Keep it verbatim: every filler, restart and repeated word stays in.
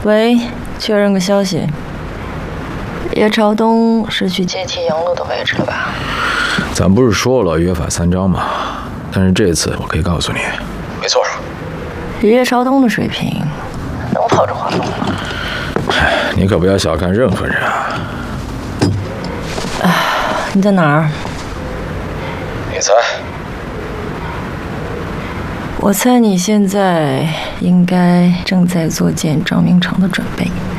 喂，确认个消息。叶朝东是去接替杨璐的位置了吧？ 咱不是说了约法三章吗？但是这次我可以告诉你，没错。 以叶朝东的水平，能跑着华东吗？ 你可不要小看任何人啊！ 哎，你在哪儿？ 你猜？ 我猜你现在应该正在做见赵明诚的准备。